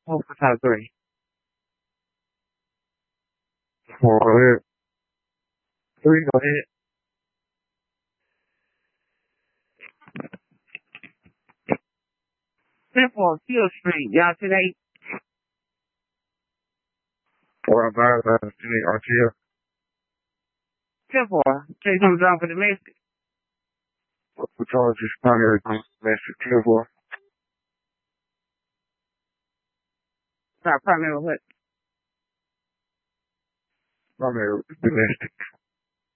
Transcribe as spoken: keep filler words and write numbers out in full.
Hold for top three. Four, go ahead. Three, go ahead. Simple, Field Street. Y'all today? Or I'm bad, uh, Jimmy Artia. Simple. Say something down for domestic. We charge this primary domestic civil. Not primary what? Primary domestic.